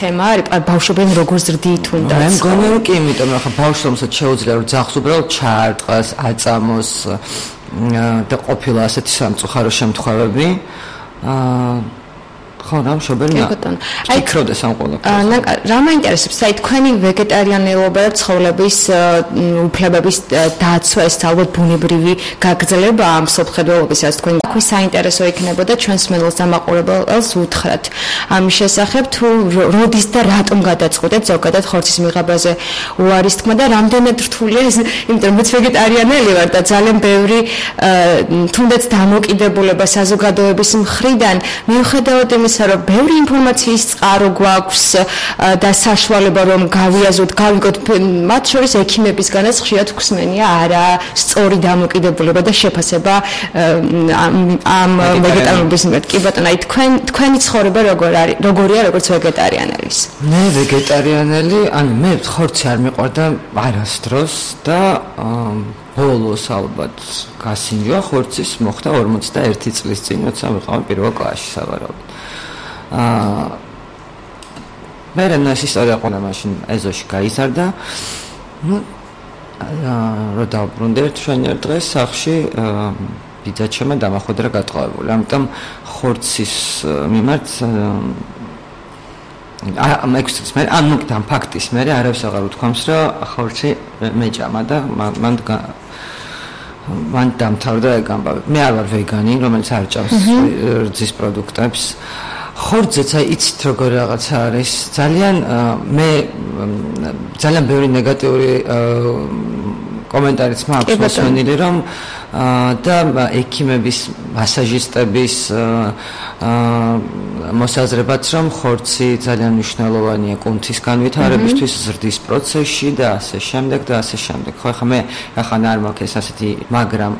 თემა არის ბავშვებენ როგორ ზრდით უნდა. მე მგონი რომ კი, იმიტომ რომ ხა ბავშვს რომელსაც შეუძლია რომ ძაღლს უბრალოდ ჩაარტყას, აწამოს და ყოფილა ასეთი სამწუხარო შემთხვევები. ხო, რა მშობელი ფიქრობდეს ამ ყველაფერს. რა მაინტერესებს, აი თქვენი ვეგეტარიანელობა და ცხოველების უფლებების დაცვა ეს ალბათ ბუნებრივი გაგრძელება ამ სოფხედველობის, რაც თქვენ აქვე საინტერესო იქნებოდა ჩვენს მედალს დამაყურებელს უთხრათ. ამის შესახებ თუ როდის და რატომ გადაწყვეტეთ ზოგადად ხორცის მიღებაზე უარის თქმა და რამდენად რთულია ეს, იმიტომ რომ მეც ვეგეტარიანელი ვარ და ძალიან ბევრი თუნდაც დამოკიდებულება საზოგადოების მხრიდან მიუხედავად იმისა რომ ბევრი ინფორმაციის წყარო გვაქვს და საშუალება რომ გავიაზროთ, გავიგოთ მათ შორის ექიმებისგანაც ხშირად გვსმენია არა სწორი დამოკიდებულება და შეფასება ამ ვეგეტარიანობის მიმართ. კი ბატონო, აი თქვენი ცხოვრება როგორია როგორც ვეგეტარიანელის? მე ვეგეტარიანელი, ანუ მე ხორცი არ მიყვარდა არასდროს და ბოლოს ალბათ გასინჯვა ხორცის მოხდა 41 წლის წინ, როცა ვიყავი პირველ კლასში სავარაუდოდ. მე ეს ისტორია ყოლა მაშინ ეზოში გაიზარდა. ნუ რო დავბრუნდი ერთშენიერ დღეს სახლში ბიძაჩემმა დამახვედრა გატყავებული. ამიტომ ხორცის მიმართ მე ამ ფაქტის მე არავის აღარ უთქვამს რომ ხორცი მეჭამა და მან დამთავრდა ეგ ამბავი. მე არ ვარ ვეგანი, რომელიც არ ჭამს რძის პროდუქტებს. ხორცეც აი იცით როგორ რაღაცა არის. ძალიან ბევრი ნეგატიური კომენტარიც მაქვს მოსმენილი, რომ და ექიმების, მასაჟისტების მოსაზრებაც რომ ხორცი ძალიან მნიშვნელოვანია კუნთის განვითარებისთვის, ზრდის პროცესში და ასე შემდეგ და ასე შემდეგ. ხო, ახლა მე არ მაქვს ეს ასეთი, მაგრამ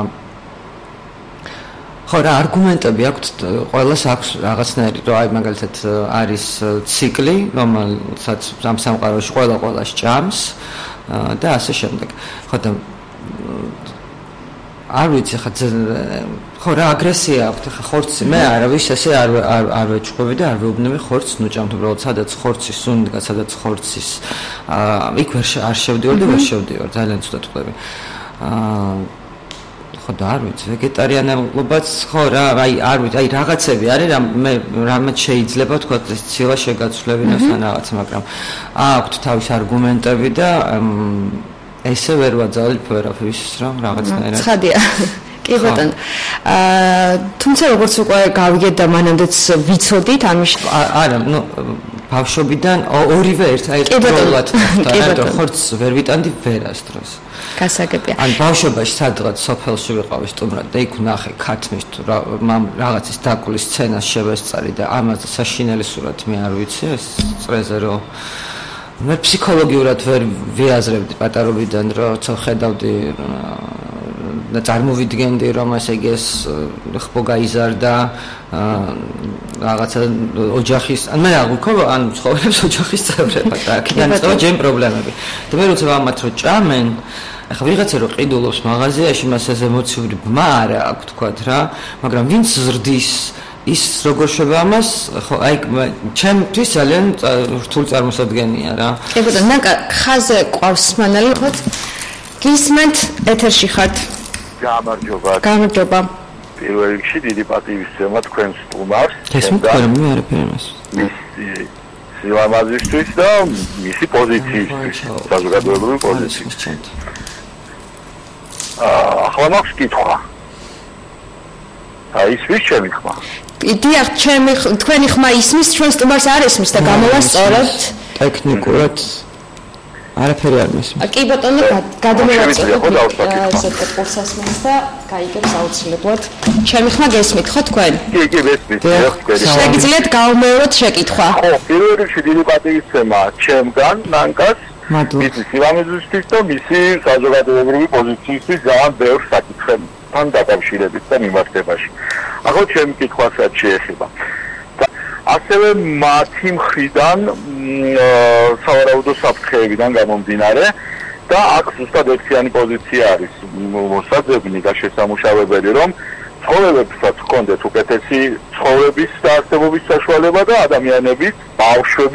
ხო რა არგუმენტები აქვს, ყველას აქვს რაღაცნაირი, რომ აი მაგალითად არის ციკლი, რომელსაც ამ სამყაროში ყველას ჭამს და ასე შემდეგ. ხო და არ ვიცი ხო რა აგრესია აქვს ხა ხორცი, მე არავის ესე არ ვეჭყვები და არ ვეუბნები ხორცს, ნუ ჭამთ უბრალოდ სადაც ხორცის სუნი დგას, სადაც ხორცის იქ არ შევდივარ და ვერ შევდივარ, ძალიან ცუდად ხვდები. ხო და არ ვიცი, ვეგეტარიანელობაც ხო რა, არ ვიცი, რაღაცები არის, მე რამაც შეიძლება თქვა ცილა შეგაცვლებინოს ან რაღაც, მაგრამ აქვთ თავის არგუმენტები და ესე ვერ ვაძალებ ვერაფერს რომ რაღაცნაირად. ცხადია. კი ბატონო. თუმცა როგორც უკვე გავიგეთ და მანამდეც ვიცოდით ამის არა, ნუ ბავშვობიდან ორივე ერთდროულად ხორცს ხორცს ვერ ვიტანდი ვერასდროს. გასაგებია. ან ბავშვობაში სადღაც სოფელში ვიყავი სტუმრად და იქ ვნახე ქათმის თუ რაღაცის დაკვლის სცენას შევესწარი და ამაზე საშინელი სურათი მე არ ვიცი ეს წრეზე რომ მე ფსიქოლოგიურად ვერ ვიაზრებდი პატარობიდან რომ ხედავდი და წარმოვიდგენდი რომ ესე იგი ეს ხბო გაიზარდა რაღაცა ოჯახის ან მე არ ვქო ან ცხოვრობს ოჯახის წევრებად და აქედან წავა ჯერ პრობლემები და მე როცა ამათ რო ჭამენ ახლა ვიღაცა რო ყიდულობს მაღაზიაში მას ეს ემოციური ბმა არა აქვს თქვათ რა მაგრამ ვინც ზრდის ის როგორ შევა ამას ხო აი ჩემთვის ძალიან რთული წარმოსადგენია რა კი ბატონო ნაკა ხაზე ყავს მანალი ხო გისმენთ ეთერში ხართ გამარჯობა პირველ რიგში დიდი პატივისცემა თქვენს სტუმარს ეს მქონე მე არაფერი მას მისი სილამაზისთვის და მისი პოზიციისთვის საზოგადოებრივი პოზიციისთვის ახლა მაქვს კითხვა ის ვის ჩემი ხმა დიახ თქვენი ხმა ისმის ჩვენ სტუმარს არ ისმის და გამოვასწოროთ ტექნიკურად არაფერი არ მისმის კი ბატონო გადმოვაწყვეტ სექტორსასმენს და გაიგებს აუცილებლად ჩემი ხმა გესმით ხო თქვენ კი ვესმით შეგიძლიათ გავუმეოროთ შეკითხვა ხო პირველ რიგში დიდი პატივისცემა ჩემგან ნანკას მისი სილამაზისთვის და მისი საზოგადოებრივი პოზიციისთვის ძალიან ბევრ საკითხებთან დაკავშირებით და მიმართებაში ახლა ჩემი კითხვასაც შეეხება ასევე მათი მხრიდან სავარაუდო საფრთხეებიდან გამომდინარე და აქ ზუსტად ერთიანი პოზიცია არის მოსაძებნი და შესამუშავებელი რომ ცხოველებსაც ჰქონდეთ უკეთესი ცხოვრების და არსებობის საშუალება და ადამიანების ბავშვები